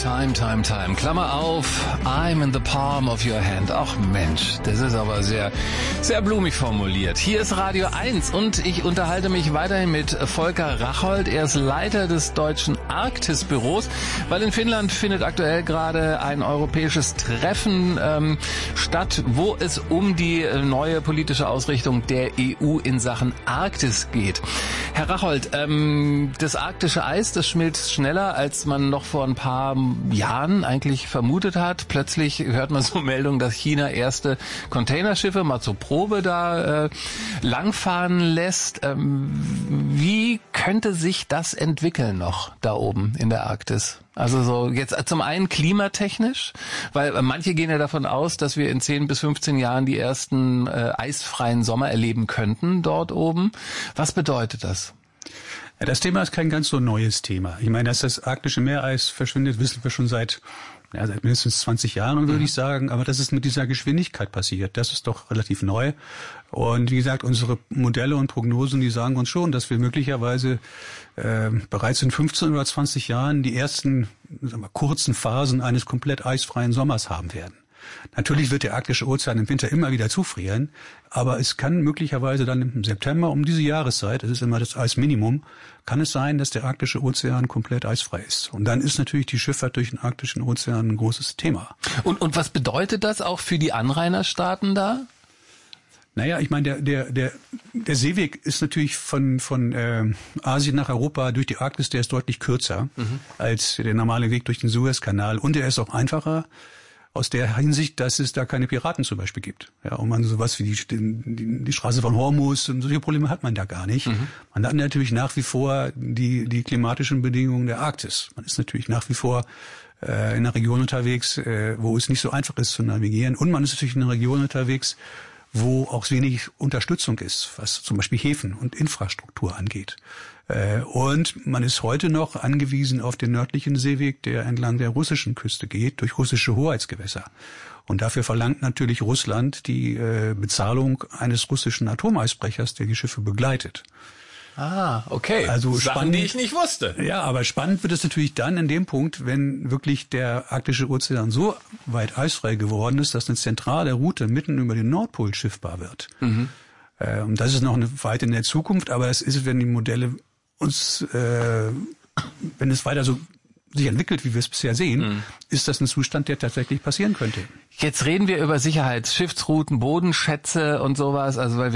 Time. Klammer auf, I'm in the palm of your hand. Ach Mensch, das ist aber sehr, sehr blumig formuliert. Hier ist Radio 1 und ich unterhalte mich weiterhin mit Volker Rachold. Er ist Leiter des deutschen Arktisbüros, weil in Finnland findet aktuell gerade ein europäisches Treffen statt, wo es um die neue politische Ausrichtung der EU in Sachen Arktis geht. Herr Rachold, das arktische Eis, das schmilzt schneller, als man noch vor ein paar Jahren eigentlich vermutet hat. Plötzlich hört man so Meldungen, dass China erste Containerschiffe mal zur Probe da langfahren lässt. Wie könnte sich das entwickeln noch da oben in der Arktis? Also so jetzt zum einen klimatechnisch, weil manche gehen ja davon aus, dass wir in 10 bis 15 Jahren die ersten eisfreien Sommer erleben könnten dort oben. Was bedeutet das? Ja, das Thema ist kein ganz so neues Thema. Ich meine, dass das arktische Meereis verschwindet, wissen wir schon seit mindestens 20 Jahren, würde ich sagen. Aber dass es mit dieser Geschwindigkeit passiert, das ist doch relativ neu. Und wie gesagt, unsere Modelle und Prognosen, die sagen uns schon, dass wir möglicherweise bereits in 15 oder 20 Jahren die ersten kurzen Phasen eines komplett eisfreien Sommers haben werden. Natürlich wird der arktische Ozean im Winter immer wieder zufrieren, aber es kann möglicherweise dann im September um diese Jahreszeit, das ist immer das Eisminimum, kann es sein, dass der arktische Ozean komplett eisfrei ist. Und dann ist natürlich die Schifffahrt durch den arktischen Ozean ein großes Thema. Und was bedeutet das auch für die Anrainerstaaten da? Naja, ich meine, der Seeweg ist natürlich von Asien nach Europa durch die Arktis, der ist deutlich kürzer als der normale Weg durch den Suezkanal. Und er ist auch einfacher aus der Hinsicht, dass es da keine Piraten zum Beispiel gibt. Ja, und man sowas wie die Straße von Hormuz und solche Probleme hat man da gar nicht. Man hat natürlich nach wie vor die klimatischen Bedingungen der Arktis. Man ist natürlich nach wie vor in einer Region unterwegs, wo es nicht so einfach ist zu navigieren. Und man ist natürlich in einer Region unterwegs, wo auch wenig Unterstützung ist, was zum Beispiel Häfen und Infrastruktur angeht. Und man ist heute noch angewiesen auf den nördlichen Seeweg, der entlang der russischen Küste geht, durch russische Hoheitsgewässer. Und dafür verlangt natürlich Russland die Bezahlung eines russischen Atomeisbrechers, der die Schiffe begleitet. Ah, okay. Also Sachen, spannend, die ich nicht wusste. Ja, aber spannend wird es natürlich dann in dem Punkt, wenn wirklich der arktische Ozean so weit eisfrei geworden ist, dass eine zentrale Route mitten über den Nordpol schiffbar wird. Und das ist noch eine Weite in der Zukunft, aber das ist, wenn die Modelle uns, wenn es weiter so sich entwickelt, wie wir es bisher sehen, ist das ein Zustand, der tatsächlich passieren könnte. Jetzt reden wir über Sicherheit, Schiffsrouten, Bodenschätze und sowas, also weil